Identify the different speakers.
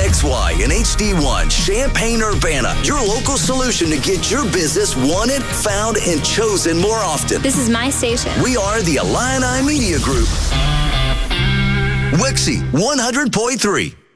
Speaker 1: KXY and HD1, Champaign-Urbana, your local solution to get your business wanted, found, and chosen more often.
Speaker 2: This is my station.
Speaker 1: We are the Illini Media Group. Wixie 100.3.